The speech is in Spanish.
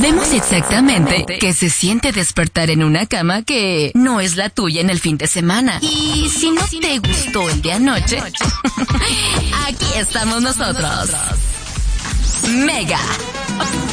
Sabemos exactamente qué se siente despertar en una cama que no es la tuya en el fin de semana. Y si no te gustó el de anoche, aquí estamos nosotros. Mega